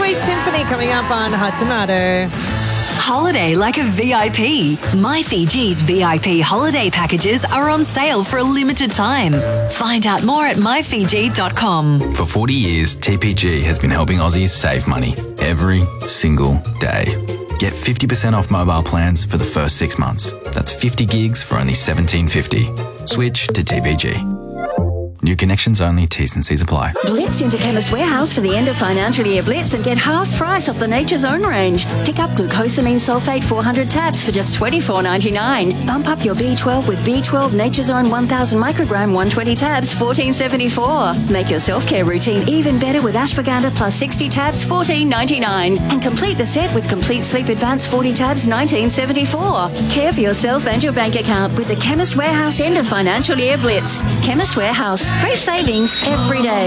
Sweet Symphony coming up on Hot Tomato. Holiday like a VIP. My Fiji's VIP holiday packages are on sale for a limited time. Find out more at myfiji.com. For 40 years, TPG has been helping Aussies save money every single day. Get 50% off mobile plans for the first 6 months. That's 50 gigs for only $17.50. Switch to TPG. New connections only, T's and C's apply. Blitz into Chemist Warehouse for the end of financial year blitz and get half price off the Nature's Own range. Pick up glucosamine sulfate 400 tabs for just $24.99. Bump up your B12 with B12 Nature's Own 1000 microgram 120 tabs, $14.74. Make your self-care routine even better with ashwagandha plus 60 tabs, $14.99. And complete the set with Complete Sleep Advance 40 tabs, $19.74. Care for yourself and your bank account with the Chemist Warehouse end of financial year blitz. Chemist Warehouse. Great savings every day.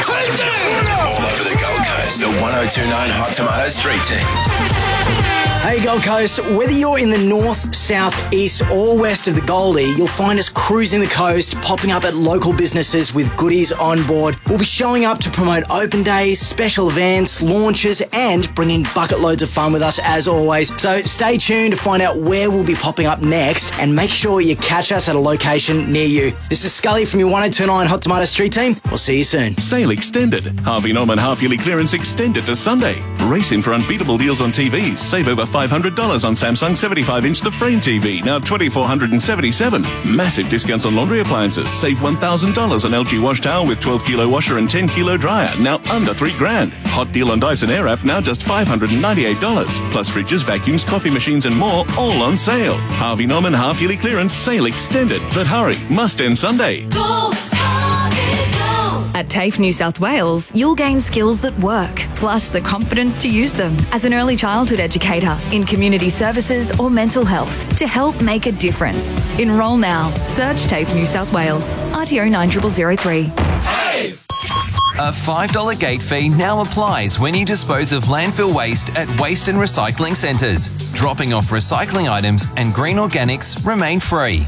All over the Gold Coast, the 1029 Hot Tomato Street Team. Hey Gold Coast, whether you're in the north, south, east or west of the Goldie, you'll find us cruising the coast, popping up at local businesses with goodies on board. We'll be showing up to promote open days, special events, launches and bringing bucket loads of fun with us as always. So stay tuned to find out where we'll be popping up next and make sure you catch us at a location near you. This is Scully from your 1029 Hot Tomato Street Team. We'll see you soon. Sale extended. Harvey Norman half-yearly clearance extended to Sunday. Race in for unbeatable deals on TVs. Save over $500 on Samsung 75-inch The Frame TV, now $2,477. Massive discounts on laundry appliances. Save $1,000 on LG wash towel with 12-kilo washer and 10-kilo dryer, now under $3,000. Hot deal on Dyson Airwrap, now just $598. Plus fridges, vacuums, coffee machines and more, all on sale. Harvey Norman half-yearly clearance sale extended. But hurry, must end Sunday. Go, Harvey, go! At TAFE New South Wales, you'll gain skills that work, plus the confidence to use them as an early childhood educator in community services or mental health to help make a difference. Enrol now. Search TAFE New South Wales. RTO 9003. TAFE! A $5 gate fee now applies when you dispose of landfill waste at waste and recycling centres. Dropping off recycling items and green organics remain free.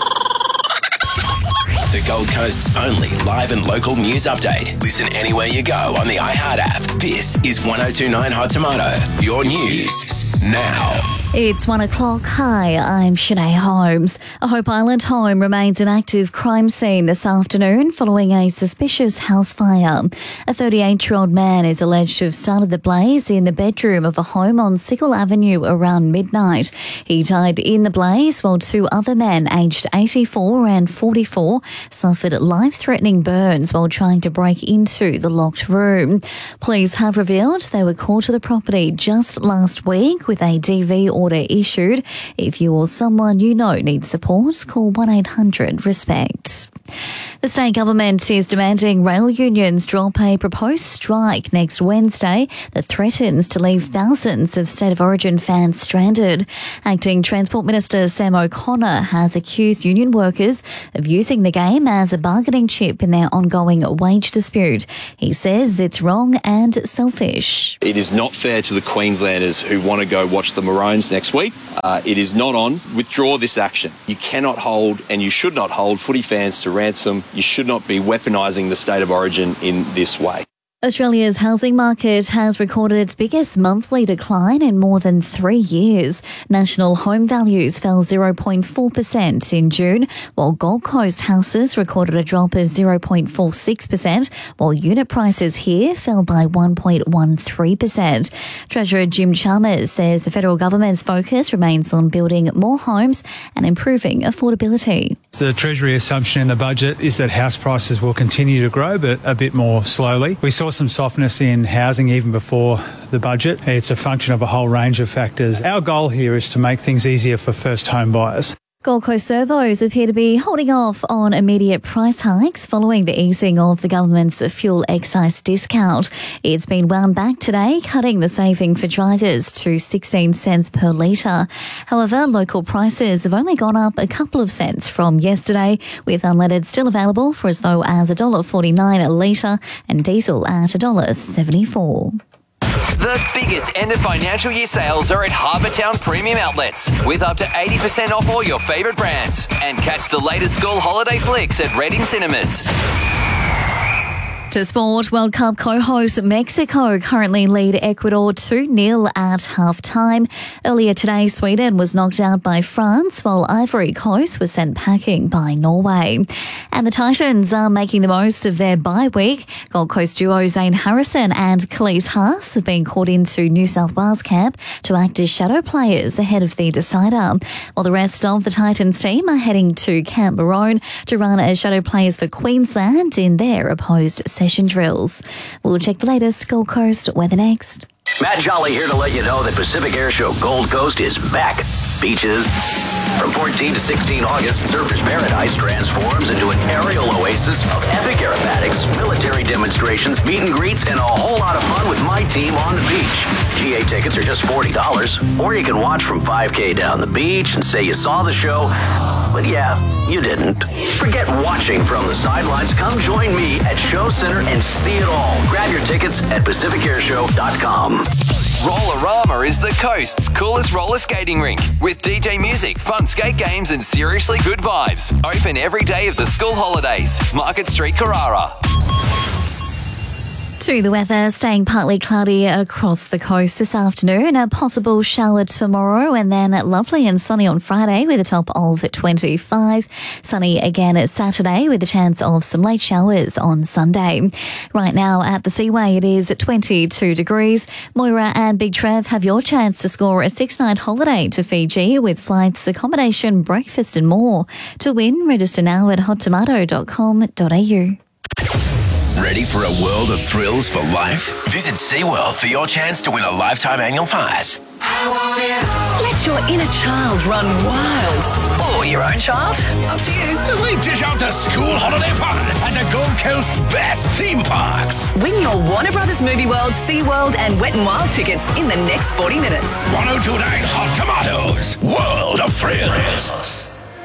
The Gold Coast's only live and local news update. Listen anywhere you go on the iHeart app. This is 1029 Hot Tomato. Your news now. It's 1 o'clock. Hi, I'm Shanae Holmes. A Hope Island home remains an active crime scene this afternoon following a suspicious house fire. A 38-year-old man is alleged to have started the blaze in the bedroom of a home on Sickle Avenue around midnight. He died in the blaze while two other men aged 84 and 44 suffered life-threatening burns while trying to break into the locked room. Police have revealed they were called to the property just last week with a DV order issued. If you or someone you know needs support, call 1-800-RESPECT. The state government is demanding rail unions drop a proposed strike next Wednesday that threatens to leave thousands of State of Origin fans stranded. Acting Transport Minister Sam O'Connor has accused union workers of using the game as a bargaining chip in their ongoing wage dispute. He says it's wrong and selfish. It is not fair to the Queenslanders who want to go watch the Maroons next week. It is not on. Withdraw this action. You cannot hold and you should not hold footy fans to ransom. You should not be weaponising the State of Origin in this way. Australia's housing market has recorded its biggest monthly decline in more than 3 years. National home values fell 0.4% in June, while Gold Coast houses recorded a drop of 0.46%, while unit prices here fell by 1.13%. Treasurer Jim Chalmers says the federal government's focus remains on building more homes and improving affordability. The Treasury assumption in the budget is that house prices will continue to grow, but a bit more slowly. We saw some softness in housing even before the budget. It's a function of a whole range of factors. Our goal here is to make things easier for first home buyers. Gold Coast servos appear to be holding off on immediate price hikes following the easing of the government's fuel excise discount. It's been wound back today, cutting the saving for drivers to 16 cents per litre. However, local prices have only gone up a couple of cents from yesterday, with unleaded still available for as low as $1.49 a litre and diesel at $1.74. The biggest end of financial year sales are at Harbour Town Premium Outlets, with up to 80% off all your favourite brands. And catch the latest school holiday flicks at Reading Cinemas. To sport, World Cup co-host Mexico currently lead Ecuador 2-0 at half-time. Earlier today, Sweden was knocked out by France, while Ivory Coast was sent packing by Norway. And the Titans are making the most of their bye week. Gold Coast duo Zane Harrison and Khalees Haas have been called into New South Wales camp to act as shadow players ahead of the decider, while the rest of the Titans team are heading to Camp Maroon to run as shadow players for Queensland in their opposed session drills. We'll check the latest Gold Coast weather next. Matt Jolly here to let you know that Pacific Air Show Gold Coast is back. Beaches. From 14 to 16 August, Surfers Paradise transforms into an aerial oasis of epic aerobatics, military demonstrations, meet and greets, and a whole lot of fun with my team on the beach. GA tickets are just $40, or you can watch from 5K down the beach and say you saw the show, but yeah, you didn't. Forget watching from the sidelines. Come join me at Show Center and see it all. Grab your tickets at PacificAirShow.com. Rollerama is the coast's coolest roller skating rink with DJ music, fun skate games, and seriously good vibes. Open every day of the school holidays. Market Street, Carrara. To the weather, staying partly cloudy across the coast this afternoon. A possible shower tomorrow and then lovely and sunny on Friday with a top of 25. Sunny again Saturday with a chance of some late showers on Sunday. Right now at the Seaway it is 22 degrees. Moira and Big Trev have your chance to score a 6-night holiday to Fiji with flights, accommodation, breakfast and more. To win, register now at hottomato.com.au. Ready for a world of thrills for life? Visit SeaWorld for your chance to win a lifetime annual pass. Let your inner child run wild. Or your own child. Up to you. As we dish out the school holiday fun at the Gold Coast's best theme parks. Win your Warner Brothers Movie World, SeaWorld and Wet n Wild tickets in the next 40 minutes. 1029 Hot Tomatoes. World of Thrills.